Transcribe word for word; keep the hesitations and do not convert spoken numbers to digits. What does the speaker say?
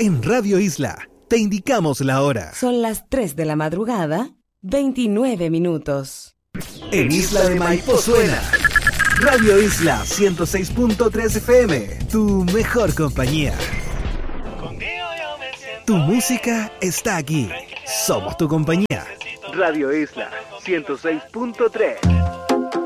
En Radio Isla te indicamos la hora. Son las tres de la madrugada, veintinueve minutos. En Isla de Maipo suena Radio Isla ciento seis punto tres F M, tu mejor compañía. Tu música está aquí. Somos tu compañía. Radio Isla ciento seis punto tres.